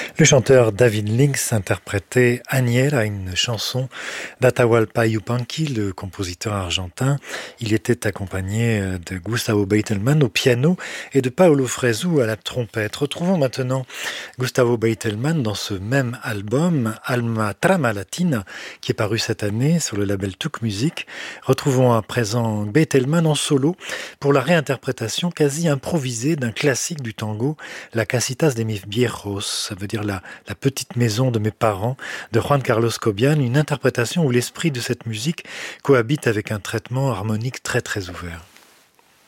Le chanteur David Lynx interprétait Aniela, une chanson d'Atahualpa Yupanqui, le compositeur argentin. Il était accompagné de Gustavo Beitelman au piano et de Paolo Fresu à la trompette. Retrouvons maintenant Gustavo Beitelman dans ce même album, Alma Trama Latina, qui est paru cette année sur le label Tuk Music. Retrouvons à présent Beitelman en solo pour la réinterprétation quasi improvisée d'un classique du tango, La Casitas de mis viejos, ça veut dire la petite maison de mes parents, de Juan Carlos Cobian, une interprétation où l'esprit de cette musique cohabite avec un traitement harmonique très très ouvert.